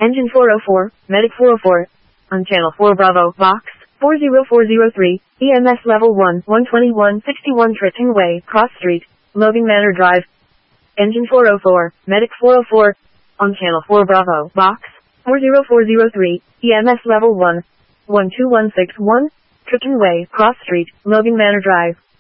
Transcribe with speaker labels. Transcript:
Speaker 1: Engine 404, Medic 404. On Channel 4 Bravo, Box 40403, EMS Level 1, 12161 Tritton Way, Cross Street, Logan Manor Drive. Engine 404, Medic 404. On Channel 4 Bravo, Box 40403, EMS Level 1, 12161, Tritton Way, Cross Street, Logan Manor Drive.